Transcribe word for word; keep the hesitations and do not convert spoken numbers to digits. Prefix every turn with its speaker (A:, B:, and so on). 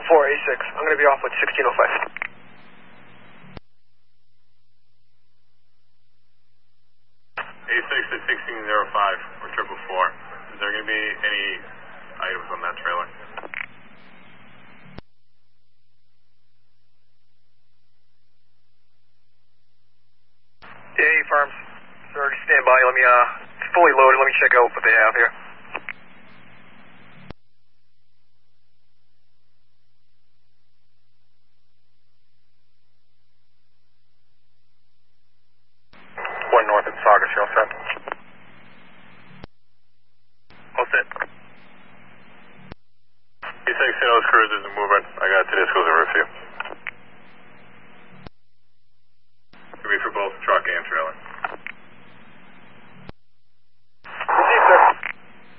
A: four, A six. I'm going to be off with sixteen oh five.
B: A six to sixteen oh five or triple four. Is there going to be any items on that trailer?
A: Yeah, farms. It's already stand by. Let me, uh, it's fully loaded. Let me check out what they have here.
B: One north at Saugus, you all set? All set. A six, St. Louis Cruise isn't moving. I got Tedesco's over a few.